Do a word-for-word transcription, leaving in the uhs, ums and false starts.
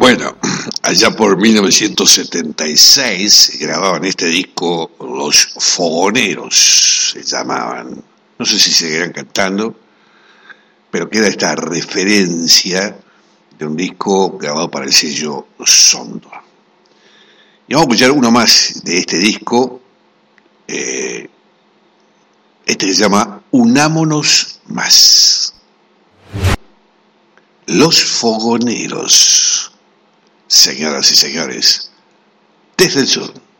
Bueno, allá por mil novecientos setenta y seis grababan este disco Los Fogoneros, se llamaban. No sé si seguirán cantando, pero queda esta referencia de un disco grabado para el sello Sondor. Y vamos a escuchar uno más de este disco, eh, este se llama Unámonos Más. Los Fogoneros, señoras y señores, desde el sur.